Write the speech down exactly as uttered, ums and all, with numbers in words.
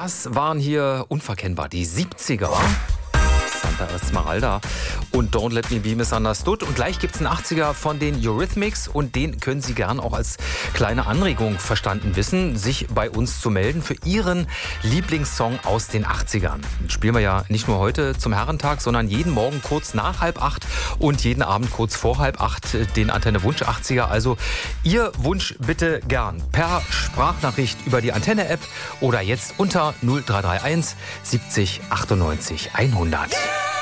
Das waren hier unverkennbar die siebziger. Santa Esmeralda und Don't Let Me Be Misunderstood. Und gleich gibt es einen achtziger von den Eurythmics und den können Sie gern auch als kleine Anregung verstanden wissen, sich bei uns zu melden für Ihren Lieblingssong aus den achtzigern. Den spielen wir ja nicht nur heute zum Herrentag, sondern jeden Morgen kurz nach halb acht und jeden Abend kurz vor halb acht den Antenne Wunsch achtziger. Also Ihr Wunsch bitte gern per Sprachnachricht über die Antenne-App oder jetzt unter null drei drei eins siebzig achtundneunzig hundert.